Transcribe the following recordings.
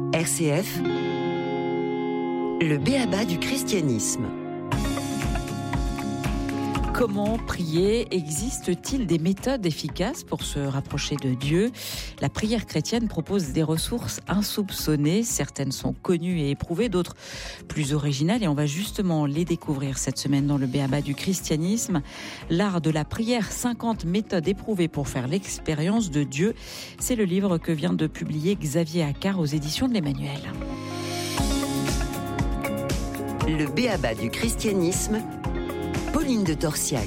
RCF, le b.a.-ba du christianisme. Comment prier ? Existe-t-il des méthodes efficaces pour se rapprocher de Dieu ? La prière chrétienne propose des ressources insoupçonnées. Certaines sont connues et éprouvées, d'autres plus originales. Et on va justement les découvrir cette semaine dans le b.a.-ba du christianisme. L'art de la prière, 50 méthodes éprouvées pour faire l'expérience de Dieu. C'est le livre que vient de publier Xavier Accart aux éditions de l'Emmanuel. Le b.a.-ba du christianisme, Pauline de Torsiac.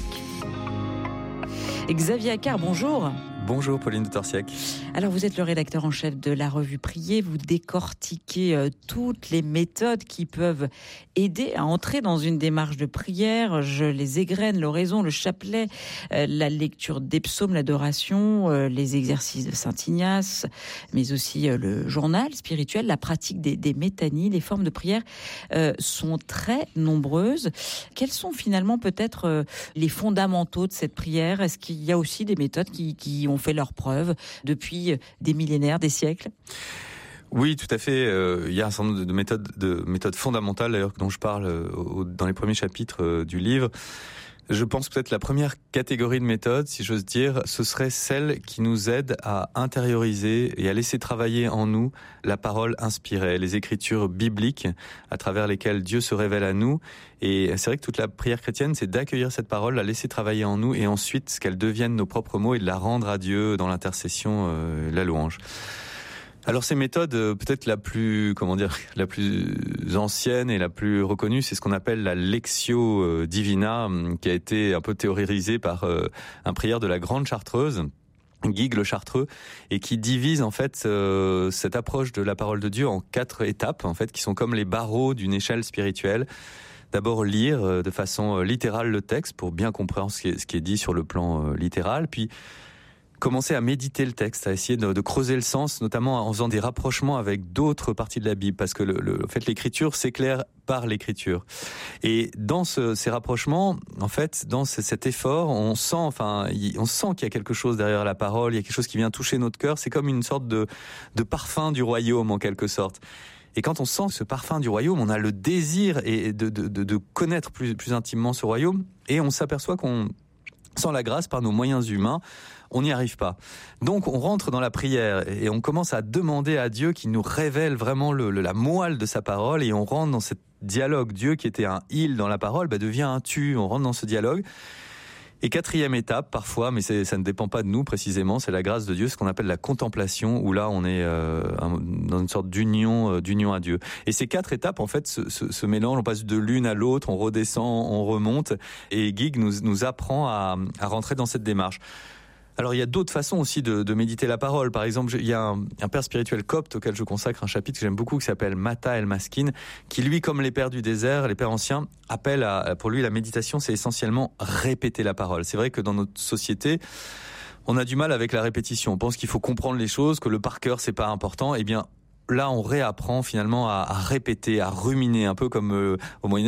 Xavier Accart, bonjour. Bonjour Pauline de Torsiac. Alors vous êtes le rédacteur en chef de la revue Prier, vous décortiquez toutes les méthodes qui peuvent aider à entrer dans une démarche de prière. Je les égrène, l'oraison, le chapelet, la lecture des psaumes, l'adoration, les exercices de Saint Ignace, mais aussi le journal spirituel, la pratique des métanies. Les formes de prière sont très nombreuses. Quels sont finalement peut-être les fondamentaux de cette prière ? Est-ce qu'il y a aussi des méthodes qui ont fait leurs preuves depuis des millénaires, des siècles ? Oui, tout à fait. Il y a un certain nombre de méthodes fondamentales, d'ailleurs, dont je parle dans les premiers chapitres du livre. Je pense peut-être la première catégorie de méthodes, si j'ose dire, ce serait celle qui nous aide à intérioriser et à laisser travailler en nous la parole inspirée, les écritures bibliques à travers lesquelles Dieu se révèle à nous. Et c'est vrai que toute la prière chrétienne, c'est d'accueillir cette parole, la laisser travailler en nous et ensuite qu'elle devienne nos propres mots et de la rendre à Dieu dans l'intercession, la louange. Alors ces méthodes, peut-être la plus ancienne et la plus reconnue, c'est ce qu'on appelle la Lectio Divina, qui a été un peu théorisée par un prieur de la Grande Chartreuse, Guigues le Chartreux, et qui divise en fait cette approche de la parole de Dieu en 4 étapes, en fait, qui sont comme les barreaux d'une échelle spirituelle. D'abord lire de façon littérale le texte pour bien comprendre ce qui est dit sur le plan littéral, puis commencer à méditer le texte, à essayer de creuser le sens, notamment en faisant des rapprochements avec d'autres parties de la Bible, parce que en fait, l'écriture s'éclaire par l'écriture. Et dans ces rapprochements, en fait, dans cet effort, on sent qu'il y a quelque chose derrière la parole, il y a quelque chose qui vient toucher notre cœur. C'est comme une sorte de parfum du royaume, en quelque sorte. Et quand on sent ce parfum du royaume, on a le désir de connaître plus intimement ce royaume, et on s'aperçoit qu'on, sans la grâce, par nos moyens humains, on n'y arrive pas. Donc on rentre dans la prière et on commence à demander à Dieu qui nous révèle vraiment la moelle de sa parole, et on rentre dans ce dialogue. Dieu qui était un il dans la parole devient un tu. On rentre dans ce dialogue. Et 4e étape, parfois, mais ça ne dépend pas de nous précisément, c'est la grâce de Dieu, ce qu'on appelle la contemplation, où là on est dans une sorte d'union à Dieu. Et ces 4 étapes, en fait, se mélangent, on passe de l'une à l'autre, on redescend, on remonte, et Guigues nous apprend à rentrer dans cette démarche. Alors il y a d'autres façons aussi de méditer la parole. Par exemple, il y a un père spirituel copte auquel je consacre un chapitre que j'aime beaucoup, qui s'appelle Mata El Maskin, qui lui, comme les pères du désert, les pères anciens, appelle pour lui la méditation, c'est essentiellement répéter la parole. C'est vrai que dans notre société, on a du mal avec la répétition. On pense qu'il faut comprendre les choses, que le par cœur c'est pas important. Eh bien, là, on réapprend finalement à répéter, à ruminer, un peu comme au Moyen-Âge.